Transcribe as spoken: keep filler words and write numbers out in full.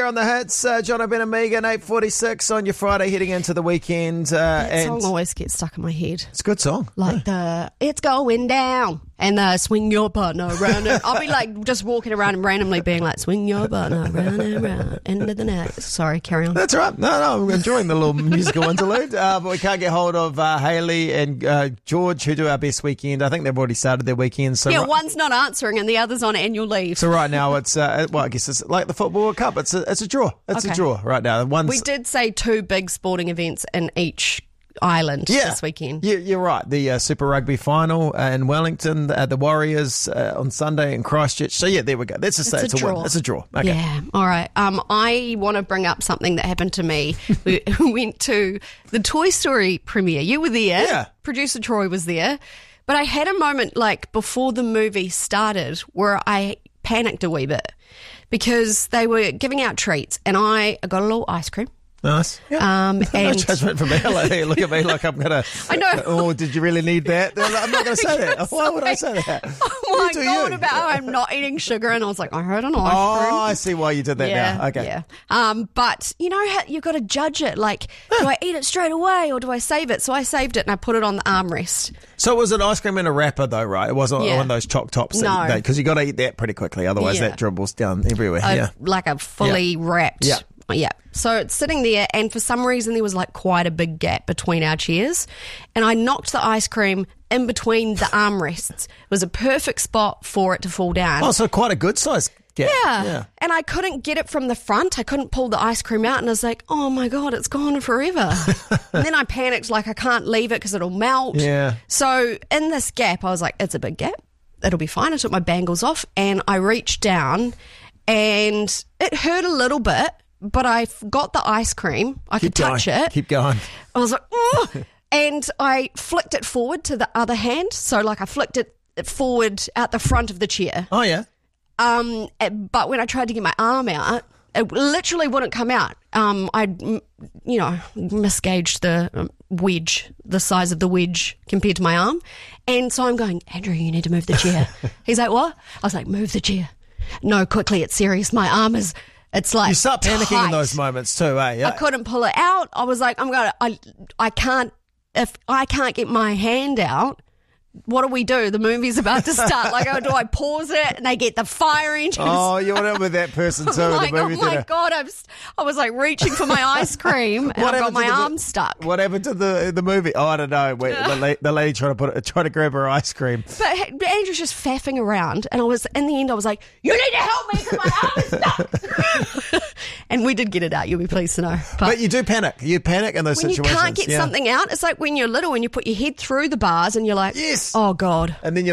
On the hits, uh, John O'Brien and Megan, eight forty-six on your Friday heading into the weekend. Uh, That and song always gets stuck in my head. It's a good song. Like the, it's going down and the swing your partner round and I'll be like just walking around and randomly being like, swing your partner round and round, into the net. Sorry, carry on. That's right. No, no, I'm enjoying the little musical interlude. Uh, but we can't get hold of uh, Hayley and uh, George, who do our best weekend. I think they've already started their weekend. So Yeah, right, one's not answering and the other's on annual leave. so right now it's, uh, well, I guess it's like the Football World Cup. It's a, it's a draw. It's Okay. a draw right now. One's, We did say two big sporting events in each island yeah, this weekend. Yeah, you're right. The uh, Super Rugby final uh, in Wellington, uh, the Warriors uh, on Sunday in Christchurch. So yeah, there we go. That's a, It's it's a a, draw. win. It's a draw. Okay. Yeah. All right. Um, I want to bring up something that happened to me. We went to the Toy Story premiere. You were there. Yeah. Producer Troy was there. But I had a moment like before the movie started where I panicked a wee bit because they were giving out treats and I got a little ice cream. Nice. Yeah. Um, no and judgment from me. Like, hey, look at me like I'm going to... I know. Oh, did you really need that? I'm not going to say that. Why would I say that? Oh my You do God, you. about how I'm not eating sugar. And I was like, I heard an ice cream. Oh, I see why you did that Yeah, now. Okay. yeah. Um, but you know how you've got to judge it. Like, do I eat it straight away or do I save it? So I saved it and I put it on the armrest. So it was an ice cream in a wrapper though, right? It wasn't Yeah. one of those choc tops. No. Because you got to eat that pretty quickly. Otherwise Yeah. that dribbles down everywhere. A- yeah. Like a fully wrapped. Yeah. Yeah. So it's sitting there, and for some reason there was like quite a big gap between our chairs, and I knocked the ice cream in between the armrests. It was a perfect spot for it to fall down. Oh, so quite a good size gap. Yeah. Yeah. And I couldn't get it from the front. I couldn't pull the ice cream out. And I was like, oh my God, it's gone forever. And then I panicked, like, I can't leave it because it'll melt. Yeah. So in this gap, I was like, it's a big gap. It'll be fine. I took my bangles off and I reached down and it hurt a little bit, but I got the ice cream. I Keep could touch going. it. Keep going. I was like, oh. And I flicked it forward to the other hand. So, like, I flicked it forward out the front of the chair. Oh, yeah. Um, but when I tried to get my arm out, it literally wouldn't come out. Um, I'd, mm, you know, misgauged the um, wedge, the size of the wedge compared to my arm. And so I'm going, Andrew, you need to move the chair. He's like, what? I was like, move the chair. No, quickly, it's serious. My arm is, it's like You start panicking tight. in those moments too, eh? Yeah. I couldn't pull it out. I was like, I'm going to, I, I can't, if I can't get my hand out, what do we do? The movie's about to start. Like, oh, do I pause it and they get the fire engines? Oh, you went in with that person too in I'm like, the movie oh my theater. God, I was, I was like reaching for my ice cream and I got happened to my the- arm stuck. What happened to the the movie? Oh, I don't know. Wait, the, la- the lady trying to put it, trying to grab her ice cream. But Andrew's just faffing around and I was, in the end, I was like, you need to help me because my arm is stuck. And we did get it out, you'll be pleased to know. But, But you do panic. You panic in those when you situations. can't get yeah. something out, it's like when you're little and you put your head through the bars and you're like, Yes. oh God. And then you